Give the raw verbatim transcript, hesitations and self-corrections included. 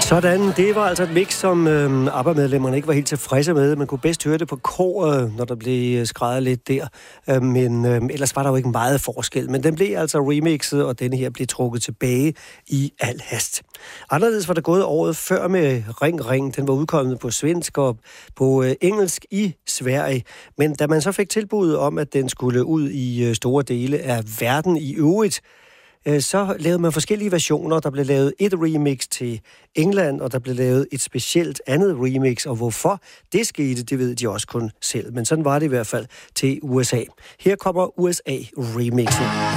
Sådan, det var altså et mix, som øh, ABBA-medlemmerne ikke var helt tilfredse med. Man kunne bedst høre det på koret, når der blev skrevet lidt der. Øh, men øh, ellers var der jo ikke meget forskel. Men den blev altså remixet, og denne her blev trukket tilbage i al hast. Anderledes var der gået året før med Ring Ring. Den var udkommet på svensk og på øh, engelsk i Sverige. Men da man så fik tilbuddet om, at den skulle ud i øh, store dele af verden i øvrigt, så lavede man forskellige versioner. Der blev lavet et remix til England, og der blev lavet et specielt andet remix, og hvorfor det skete, det ved de også kun selv. Men sådan var det i hvert fald til U S A. Her kommer U S A-remixen.